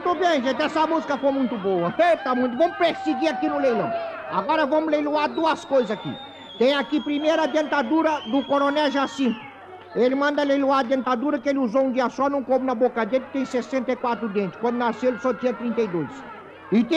muito bem, gente. Essa música foi muito boa. Eita, muito. Vamos perseguir aqui no leilão. Agora vamos leiloar duas coisas aqui. Tem aqui primeiro a dentadura do Coronel Jacinto. Ele manda leiloar a dentadura que ele usou um dia só, não coube na boca dele, que tem 64 dentes. Quando nasceu ele só tinha 32. E tem